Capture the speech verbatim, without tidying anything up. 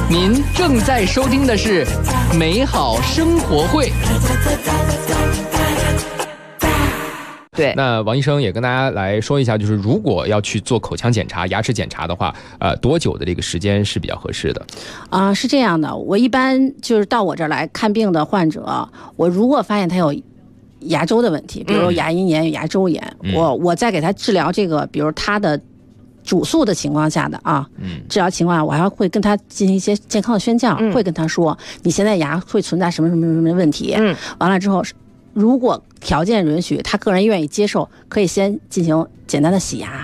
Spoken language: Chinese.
您正在收听的是美好生活会。 对， 那王医生也跟大家来说一下，就是如果要去做口腔检查、牙齿检查的话，呃，多久的这个时间是比较合适的？ 啊、呃，是这样的，我一般就是到我这儿来看病的患者，我如果发现他有牙周的问题，比如牙龈炎、牙周炎，嗯、我我再给他治疗这个，比如他的主诉的情况下的啊，嗯，治疗情况，我还会跟他进行一些健康的宣教，嗯、会跟他说，你现在牙会存在什么什么什么问题，嗯，完了之后，如果条件允许，他个人愿意接受，可以先进行简单的洗牙。